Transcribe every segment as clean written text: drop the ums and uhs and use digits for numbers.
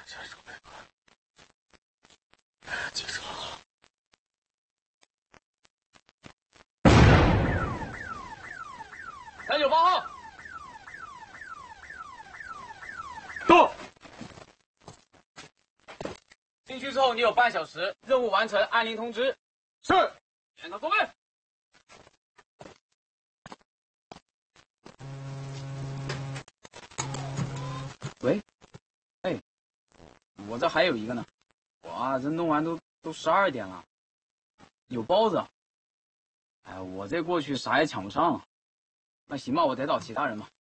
这准备快，记住了。 398号， 到。 进去之后你有半小时，任务完成按铃通知。 是。 全到座位。喂，哎，我这还有一个呢，哇，这弄完都12点了，有包子。哎，我这过去啥也抢不上了，那行吧，我得找其他人吧。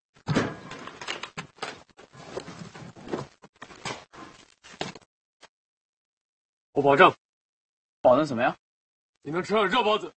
我保证， 保证什么呀？ 你能吃上热包子。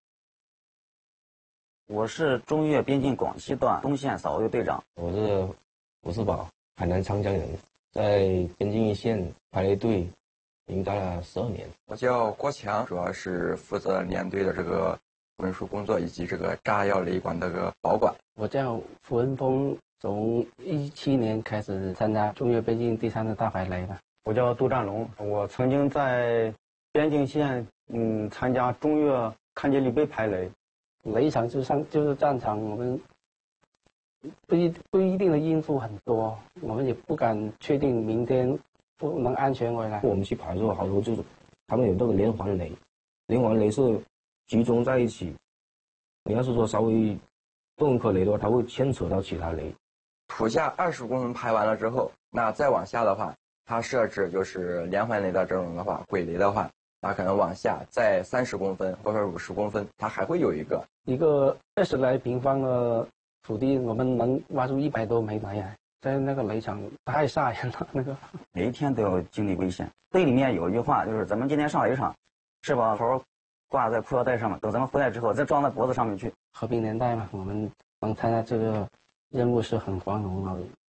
我是中越边境广西段东线扫卫队长。 我是吴世宝，海南长江人，在边境一线排雷队已经待了12年。 我叫郭强，主要是负责连队的这个文书工作以及这个炸药雷管的这个保管。 我叫傅文峰，从17年开始参加中越边境第3次大排雷的。 我叫杜占龙，我曾经在边境线参加中越康杰里杯排雷。 雷场就是战场，我们不一定的因素很多，我们也不敢确定明天不能安全回来。 我们去排的时候，好多就是他们有那个连环雷，连环雷是集中在一起。你要是说稍微动一颗雷的话，它会牵扯到其他雷。 土下20公分排完了之后，那再往下的话，它设置就是连环雷的这种的话，轨雷的话，它可能往下再30公分或者50公分，它还会有一个 20来平方的土地，我们能挖出100多枚雷来。在那个雷场太吓人了，那个每一天都要经历危险。队里面有一句话，就是咱们今天上雷场，是把头挂在裤腰带上面，等咱们回来之后再装在脖子上面去。 和平年代嘛，我们能参加这个任务是很光荣的。